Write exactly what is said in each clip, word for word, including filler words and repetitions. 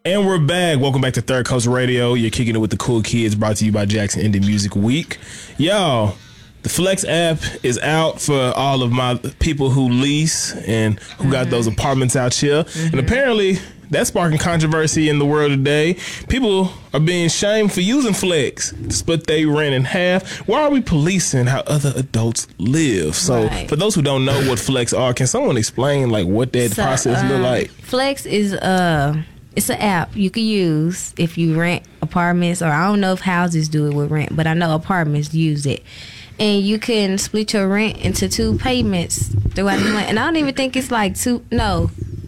And we're back. Welcome back to Third Coast Radio. You're kicking it with the cool kids, brought to you by Jackson Indie Music Week. Y'all, the Flex app is out for all of my people who lease and who mm-hmm. got those apartments out here. Mm-hmm. And apparently, that's sparking controversy in the world today. People are being shamed for using Flex to split their rent in half. Why are we policing how other adults live? So, right. for those who don't know what Flex are, can someone explain like what that so, process um, look like? Flex is uh it's an app you can use if you rent apartments, or I don't know if houses do it with rent, but I know apartments use it. And you can split your rent into two payments throughout the month. And I don't even think it's like two, no.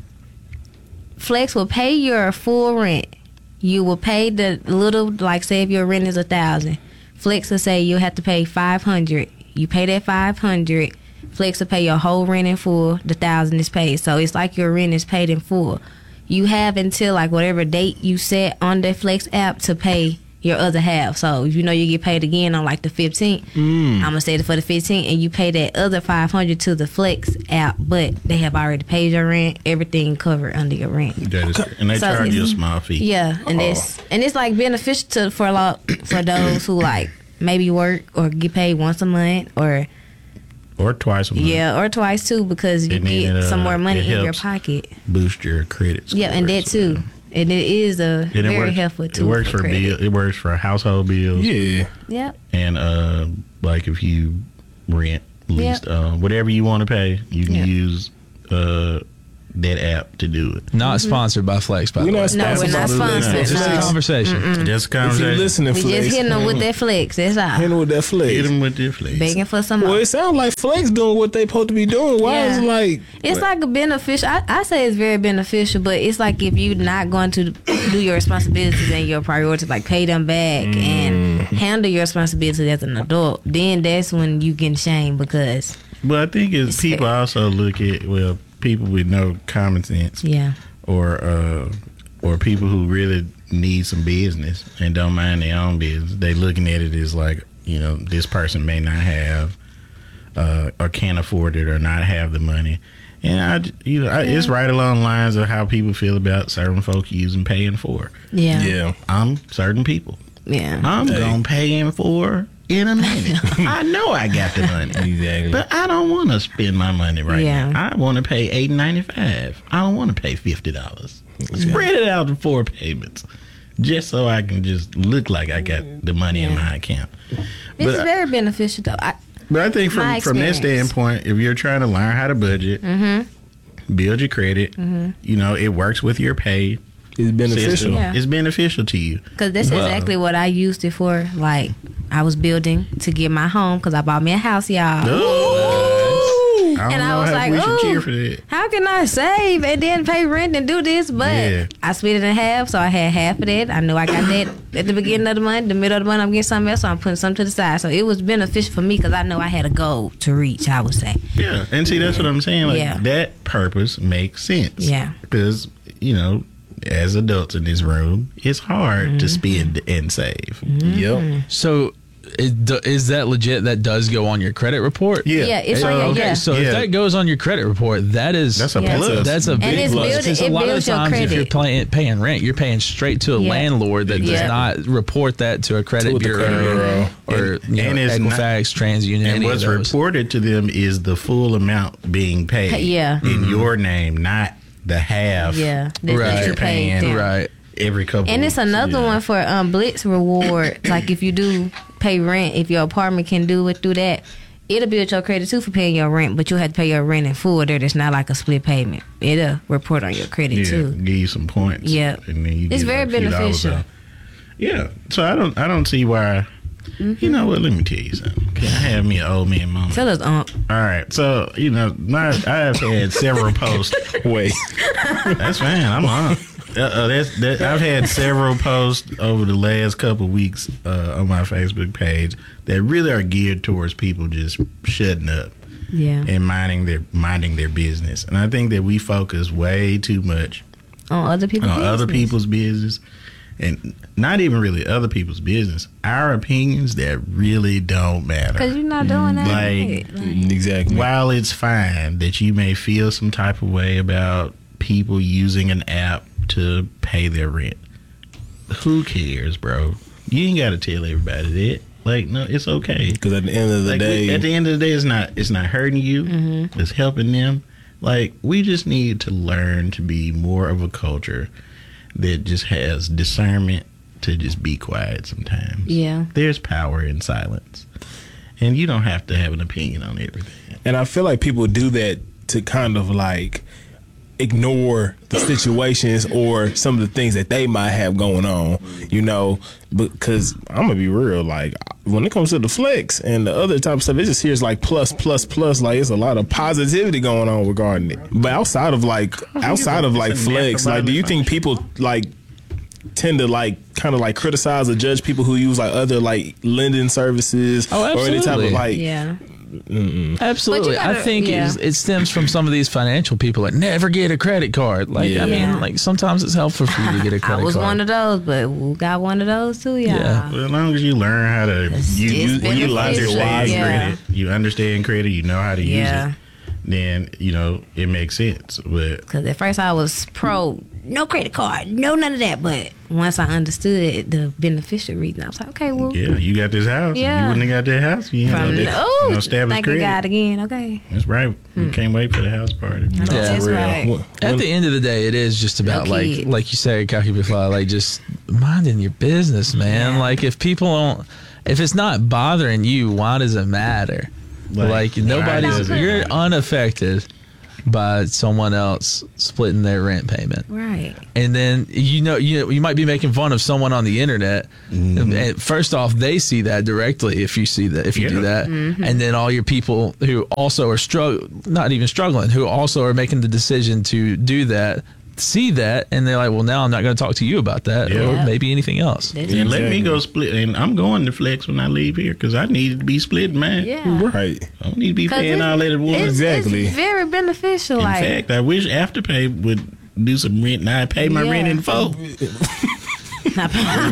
Flex will pay your full rent. You will pay the little, like say if your rent is a thousand. Flex will say you'll have to pay five hundred. You pay that five hundred. Flex will pay your whole rent in full. The thousand is paid. So it's like your rent is paid in full. You have until like whatever date you set on the Flex app to pay your other half. So if you know you get paid again on like the fifteenth, mm. I'm gonna set it for the fifteenth, and you pay that other five hundred to the Flex app, but they have already paid your rent, everything covered under your rent. That is, and they so charge you a small fee. Yeah, and oh. it's and it's like beneficial to for a lot for those who like maybe work or get paid once a month or or twice a month. Yeah, or twice too, because you and get it, uh, some more money in your pocket. Boost your credit score. Yeah, and that too. And it is a and very works, helpful tool. It works for, for bill. It works for household bills. Yeah. Yep. And uh, like if you rent, lease, yep. uh, whatever you want to pay, you can yep. use uh, that app to do it. Not mm-hmm. sponsored by Flex, by the way. No, we're not sponsored. It's just a conversation. Mm-mm. Just a conversation. If you listening, we Flex. just hitting them with that Flex. That's all. Hitting them with that Flex. Hit them with that Flex. Begging for some more. Well, it sounds like Flex doing what they supposed to be doing. Why yeah. is it like... It's what? like a beneficial... I, I say it's very beneficial, but it's like if you're not going to do your responsibilities and your priorities, like pay them back mm. and handle your responsibilities as an adult, then that's when you get shamed because... But I think it's, it's people fair. also look at, well, people with no common sense. Yeah. Or, uh, or people who really need some business and don't mind their own business. They looking at it as like, you know, this person may not have uh, or can't afford it or not have the money. And, I, you know, I, yeah. it's right along the lines of how people feel about certain folk using paying for. Yeah. Yeah. I'm certain people. Yeah. I'm hey. going to pay in for in a minute. I know I got the money. Exactly. But I don't want to spend my money right yeah. now. I want to pay eight ninety-five. I don't want to pay fifty dollars. Yeah. Spread it out in four payments. Just so I can just look like I got the money yeah. in my account. This is very beneficial though. I, but I think from, from that standpoint, if you're trying to learn how to budget, mm-hmm. build your credit, mm-hmm. you know, it works with your pay. It's beneficial. Yeah. It's beneficial to you. Because that's wow. exactly what I used it for. Like, I was building to get my home because I bought me a house, y'all. Oh, I and I was like, oh, how can I save and then pay rent and do this? But yeah. I split it in half, so I had half of that. I knew I got that at the beginning of the month. The middle of the month, I'm getting something else, so I'm putting something to the side. So it was beneficial for me because I know I had a goal to reach, I would say. Yeah, and see, that's what I'm saying. Like, yeah. that purpose makes sense. Yeah. Because, you know, as adults in this room, it's hard mm-hmm. to spend and save. Mm-hmm. Yep. So is, is that legit? That does go on your credit report? Yeah. Yeah, it's so, like, okay, yeah. so yeah. if that goes on your credit report, that is that's a yeah. plus. That's a and big it's plus. Build, Because it a lot of times, if you're paying, paying rent, you're paying straight to a yeah. landlord that yeah. does not report that to a credit to bureau, credit bureau. or and, you know, and it's Equifax, not, TransUnion. And what's reported to them is the full amount being paid yeah. in mm-hmm. your name, not the half yeah. that right. you're paying. Them. Right. Every couple and it's another yeah. one for um, Blitz reward. Like if you do pay rent, if your apartment can do it through that, it'll build your credit too for paying your rent, but you'll have to pay your rent in full there. It's not like a split payment. It'll report on your credit yeah, too. Give you some points. Yeah. And then you it's get very like beneficial. Yeah. So I don't I don't see why mm-hmm. you know what, let me tell you something. Can I have me an old man moment? Tell us, Unc. All right. So, you know, my I have had several posts. Wait. That's fine. I'm on. Uh, uh, that's, that, I've had several posts over the last couple of weeks uh, on my Facebook page that really are geared towards people just shutting up yeah. and minding their minding their business. And I think that we focus way too much on other people's on business. other people's business, and not even really other people's business. Our opinions that really don't matter. Because you're not doing that. Like, like, exactly. While it's fine that you may feel some type of way about people using an app to pay their rent. Who cares, bro? You ain't got to tell everybody that. Like, no, it's okay. Because at the end of the Like, day, we, at the end of the day, it's not it's not hurting you. Mm-hmm. It's helping them. Like, we just need to learn to be more of a culture that just has discernment to just be quiet sometimes. Yeah. There's power in silence. And you don't have to have an opinion on everything. and I feel like people do that to kind of like ignore the situations or some of the things that they might have going on, you know, because I'm gonna be real, like when it comes to the flex and the other type of stuff, it just here's like plus plus plus, like it's a lot of positivity going on regarding it. But outside of like outside of like flex, like do you think people like tend to like kind of like criticize or judge people who use like other like lending services Oh, or any type of absolutely. like Yeah. Absolutely. gotta- I think yeah. it's, it stems from some of these financial people like never get a credit card. Like, Yeah. I mean, Yeah. like sometimes it's helpful for you to get a I credit was card. one of those, but we got one of those too, y'all. Yeah. But as long as you learn how to you, it's you, when you beneficial, understand yeah. credit, you understand credit, you know how to Yeah. use it, then you know it makes sense. But Because at first I was pro, no credit card, no none of that. But once I understood the beneficial reason, I was like, okay, well, yeah, you got this house. Yeah. You wouldn't have got that house. You from know, the, that, oh, you know, established thank you credit. God again. Okay, That's right. We can't wait for the house party. Yeah. That's right. When- At the end of the day, it is just about No like, kids. like you said, Kaki Befly, like just minding your business, man. Yeah. Like if people don't, if it's not bothering you, why does it matter? Like, Like, why nobody's, does it you're matter? unaffected by someone else splitting their rent payment. right. And then you know you you might be making fun of someone on the internet. Mm-hmm. And first off, they see that directly if you see that if you do Yeah. that, and then all your people who also are struggle, not even struggling, who also are making the decision to do that, see that, and they're like, well, now I'm not going to talk to you about that, Yeah. or Yep. maybe anything else. That's And it. let me Exactly. go split. And I'm going to flex when I leave here because I need to be split, man. Yeah. Right. I don't need to be 'Cause paying it's- all that at once. it's, Exactly. It's very beneficial. In like, fact, I wish Afterpay would do some rent and I pay my Yeah. rent in full. Four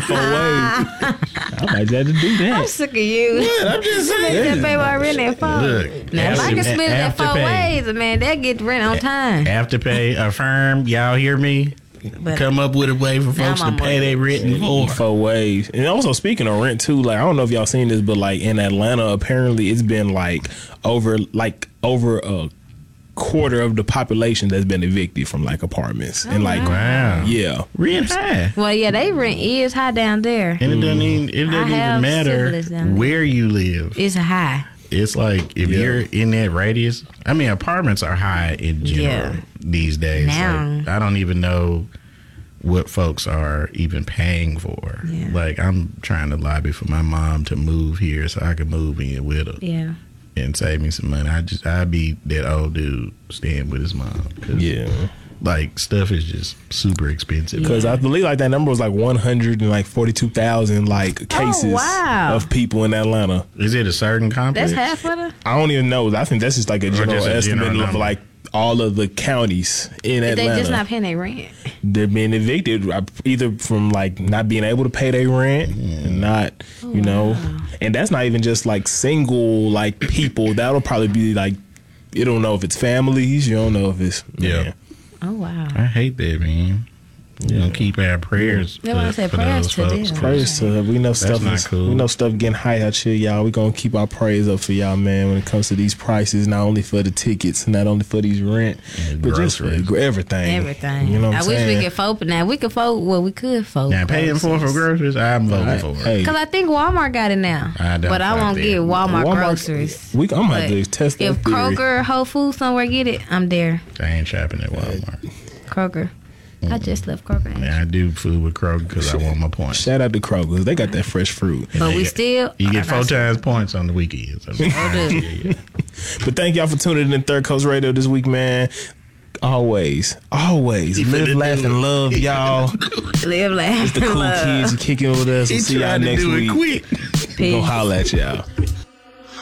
ways. I might have to do I'm that. sick of you. I'm just That saying. pay my rent at four. Look, Now, if I can after- split it at four Afterpay. ways, man, that get rent on time. Afterpay, Affirm, y'all hear me? But Come up with a way for folks to I'm on pay their rent in full. Four ways. And also speaking of rent too, like I don't know if y'all seen this, but like in Atlanta, apparently it's been like over like over a quarter of the population that's been evicted from like apartments. and like Wow. yeah. Rent high. well, yeah, they rent is high down there. And it doesn't even, it doesn't have even matter siblings down there. where you live. It's high. It's like if Yeah. you're in that radius. I mean, apartments are high in general Yeah. these days. Now. Like, I don't even know what folks are even paying for. Yeah. Like I'm trying to lobby for my mom to move here so I can move in with her Yeah. and save me some money. I just I'd be that old dude staying with his mom. 'Cause, Yeah. like stuff is just super expensive. Because I believe like that number was like one hundred and like forty two thousand like cases wow. of people in Atlanta. Is it a certain complex? That's half of the. I don't even know. I think that's just like a general just a estimate general of number. like all of the counties in They Atlanta. just not paying their rent. They're being evicted uh, either from like not being able to pay their rent and not, you know, and that's not even just like single like people. That'll probably be like, you don't know if it's families. You don't know if it's Yeah. man. Oh wow. I hate that, man. You know, keep our prayers That's why I for, said for prayers those to folks. them. Praise to we know stuff not is cool. we know stuff getting high out here, y'all. We gonna keep our praise up for y'all, man. When it comes to these prices, not only for the tickets, not only for these rent, And but just for groceries. everything. Everything. You know what I I'm wish saying? we could vote. Now we could vote. Well, we could vote. Now, paying for for groceries, I'm voting Hey, for it. hey, Because I think Walmart got it now. I don't but I like won't that. get Walmart, Walmart- groceries. We, I'm gonna have But to test that If theory. Kroger, Whole Foods, somewhere get it, I'm there. I ain't shopping at Walmart. Kroger. I just left Kroger. Yeah, I do food with Kroger because I want my points. Shout out to Kroger's. They got that fresh fruit. But you we get- still. You get I four got some- times points on the weekends. I mean, yeah, yeah. But thank y'all for tuning in Third Coast Radio this week, man. Always, always He live, finna laugh, do and it. love, y'all. Live, laugh, The cool love. kids, you kicking with us. He We'll see y'all trying to next do week. it quick. Go Peace. holla at y'all.